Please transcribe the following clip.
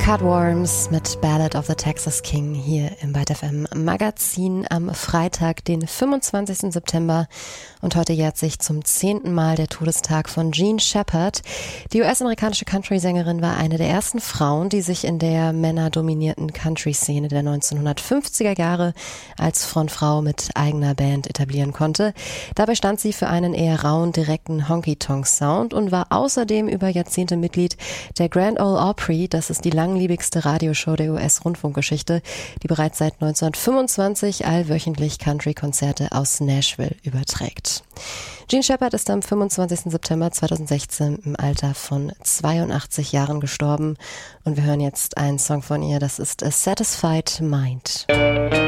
Cutworms mit Ballad of the Texas King hier im Byte FM Magazin am Freitag, den 25. September. Und heute jährt sich zum 10. Mal der Todestag von Jean Shepherd. Die US-amerikanische Country-Sängerin war eine der ersten Frauen, die sich in der männerdominierten Country-Szene der 1950er Jahre als Frontfrau mit eigener Band etablieren konnte. Dabei stand sie für einen eher rauen, direkten Honky-Tonk-Sound und war außerdem über Jahrzehnte Mitglied der Grand Ole Opry. Das ist die langlebigste Radioshow der US-Rundfunkgeschichte, die bereits seit 1925 allwöchentlich Country-Konzerte aus Nashville überträgt. Jean Shepherd ist am 25. September 2016 im Alter von 82 Jahren gestorben und wir hören jetzt einen Song von ihr, das ist A Satisfied Mind.